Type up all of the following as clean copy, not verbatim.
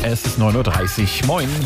Es ist 9:30 Uhr. Moin.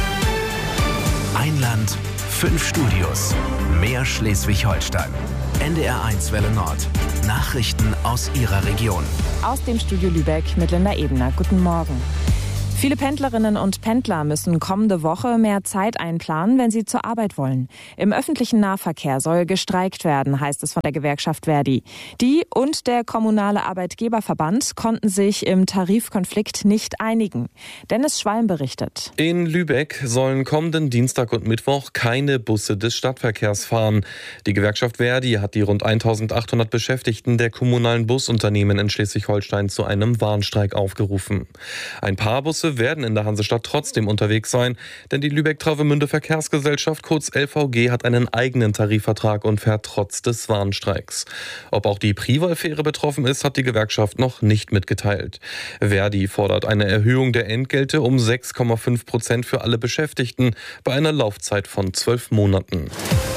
Ein Land, 5 Studios. Mehr Schleswig-Holstein. NDR1 Welle Nord. Nachrichten aus Ihrer Region. Aus dem Studio Lübeck mit Linda Ebner. Guten Morgen. Viele Pendlerinnen und Pendler müssen kommende Woche mehr Zeit einplanen, wenn sie zur Arbeit wollen. Im öffentlichen Nahverkehr soll gestreikt werden, heißt es von der Gewerkschaft Verdi. Die und der kommunale Arbeitgeberverband konnten sich im Tarifkonflikt nicht einigen. Dennis Schwalm berichtet. In Lübeck sollen kommenden Dienstag und Mittwoch keine Busse des Stadtverkehrs fahren. Die Gewerkschaft Verdi hat die rund 1800 Beschäftigten der kommunalen Busunternehmen in Schleswig-Holstein zu einem Warnstreik aufgerufen. Ein paar Busse werden in der Hansestadt trotzdem unterwegs sein, denn die Lübeck-Travemünde Verkehrsgesellschaft, kurz LVG, hat einen eigenen Tarifvertrag und fährt trotz des Warnstreiks. Ob auch die Prival-Fähre betroffen ist, hat die Gewerkschaft noch nicht mitgeteilt. Verdi fordert eine Erhöhung der Entgelte um 6,5% für alle Beschäftigten bei einer Laufzeit von 12 Monaten.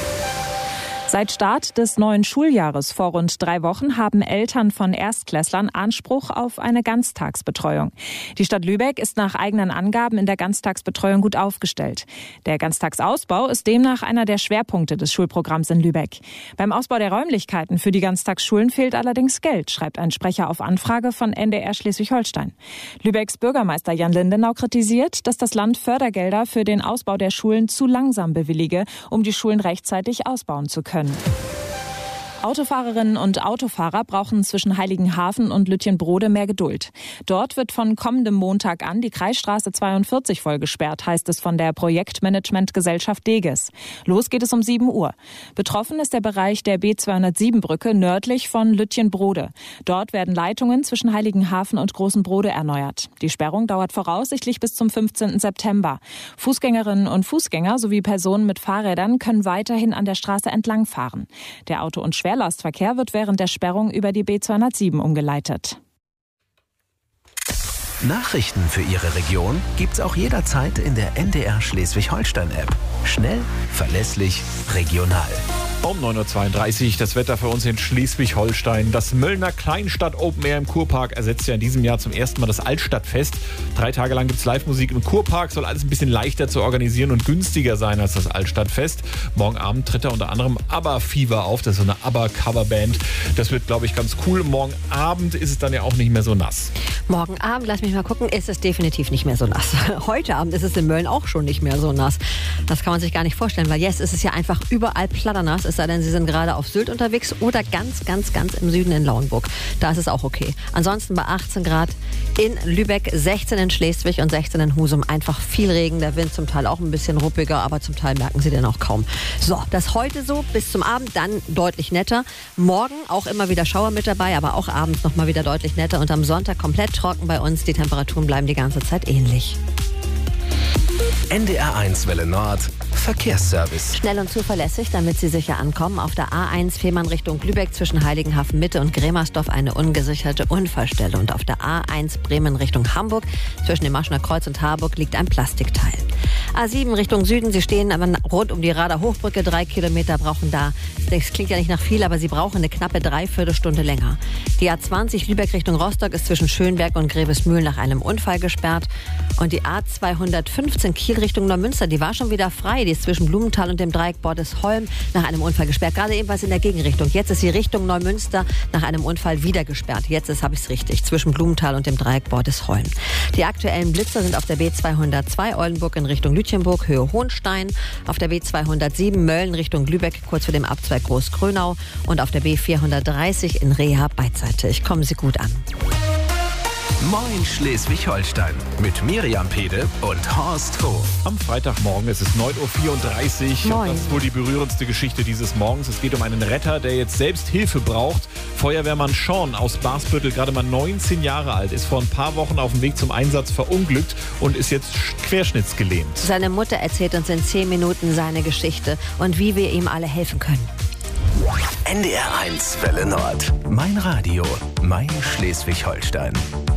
Seit Start des neuen Schuljahres vor rund 3 Wochen haben Eltern von Erstklässlern Anspruch auf eine Ganztagsbetreuung. Die Stadt Lübeck ist nach eigenen Angaben in der Ganztagsbetreuung gut aufgestellt. Der Ganztagsausbau ist demnach einer der Schwerpunkte des Schulprogramms in Lübeck. Beim Ausbau der Räumlichkeiten für die Ganztagsschulen fehlt allerdings Geld, schreibt ein Sprecher auf Anfrage von NDR Schleswig-Holstein. Lübecks Bürgermeister Jan Lindenau kritisiert, dass das Land Fördergelder für den Ausbau der Schulen zu langsam bewillige, um die Schulen rechtzeitig ausbauen zu können. Autofahrerinnen und Autofahrer brauchen zwischen Heiligenhafen und Lütjenbrode mehr Geduld. Dort wird von kommendem Montag an die Kreisstraße 42 voll gesperrt, heißt es von der Projektmanagementgesellschaft Deges. Los geht es um 7 Uhr. Betroffen ist der Bereich der B207-Brücke nördlich von Lütjenbrode. Dort werden Leitungen zwischen Heiligenhafen und Großenbrode erneuert. Die Sperrung dauert voraussichtlich bis zum 15. September. Fußgängerinnen und Fußgänger sowie Personen mit Fahrrädern können weiterhin an der Straße entlangfahren. Der Auto- und Schwerlastverkehr wird während der Sperrung über die B207 umgeleitet. Nachrichten für Ihre Region gibt's auch jederzeit in der NDR Schleswig-Holstein-App. Schnell, verlässlich, regional. Um 9:32 Uhr das Wetter für uns in Schleswig-Holstein. Das Möllner Kleinstadt Open Air im Kurpark ersetzt ja in diesem Jahr zum ersten Mal das Altstadtfest. 3 Tage lang gibt's Live-Musik im Kurpark, soll alles ein bisschen leichter zu organisieren und günstiger sein als das Altstadtfest. Morgen Abend tritt da unter anderem ABBA Fever auf, das ist so eine ABBA-Coverband. Das wird, glaube ich, ganz cool. Morgen Abend ist es dann ja auch nicht mehr so nass. Morgen Abend, lass mich mal gucken, ist es definitiv nicht mehr so nass. Heute Abend ist es in Mölln auch schon nicht mehr so nass. Das kann man sich gar nicht vorstellen, weil jetzt ist es ja einfach überall platternass. Es sei denn, Sie sind gerade auf Sylt unterwegs oder ganz im Süden in Lauenburg. Da ist es auch okay. Ansonsten bei 18 Grad in Lübeck, 16 in Schleswig und 16 in Husum. Einfach viel Regen, der Wind zum Teil auch ein bisschen ruppiger, aber zum Teil merken Sie den auch kaum. So, das heute so, bis zum Abend dann deutlich netter. Morgen auch immer wieder Schauer mit dabei, aber auch abends nochmal wieder deutlich netter. Und am Sonntag komplett trocken bei uns. Die Temperaturen bleiben die ganze Zeit ähnlich. NDR1 Welle Nord. Verkehrsservice. Schnell und zuverlässig, damit Sie sicher ankommen. Auf der A1 Fehmarn Richtung Lübeck zwischen Heiligenhafen Mitte und Gremersdorf eine ungesicherte Unfallstelle. Und auf der A1 Bremen Richtung Hamburg zwischen dem Maschener Kreuz und Harburg liegt ein Plastikteil. A7 Richtung Süden, Sie stehen aber rund um die Rader Hochbrücke, 3 Kilometer brauchen da. Das klingt ja nicht nach viel, aber Sie brauchen eine knappe Dreiviertelstunde länger. Die A20 Lübeck Richtung Rostock ist zwischen Schönberg und Grevesmühl nach einem Unfall gesperrt. Und die A215 Kiel Richtung Neumünster, die war schon wieder frei. Die ist zwischen Blumenthal und dem Dreieck Bordesholm nach einem Unfall gesperrt. Gerade ebenfalls in der Gegenrichtung. Jetzt ist sie Richtung Neumünster nach einem Unfall wieder gesperrt. Jetzt habe ich es richtig. Zwischen Blumenthal und dem Dreieck Bordesholm. Die aktuellen Blitzer sind auf der B202 Oldenburg in Richtung Lütjenburg, Höhe Hohenstein. Auf der B207 Mölln Richtung Lübeck, kurz vor dem Abzweig Großgrönau. Und auf der B430 in Reha beidseitig. Kommen Sie gut an. Moin Schleswig-Holstein mit Miriam Pede und Horst Ho. Am Freitagmorgen ist es 9:34 Uhr. Moin. Und das ist wohl die berührendste Geschichte dieses Morgens. Es geht um einen Retter, der jetzt selbst Hilfe braucht. Feuerwehrmann Sean aus Barsbüttel, gerade mal 19 Jahre alt, ist vor ein paar Wochen auf dem Weg zum Einsatz verunglückt und ist jetzt querschnittsgelähmt. Seine Mutter erzählt uns in 10 Minuten seine Geschichte und wie wir ihm alle helfen können. NDR1 Welle Nord. Mein Radio, mein Schleswig-Holstein.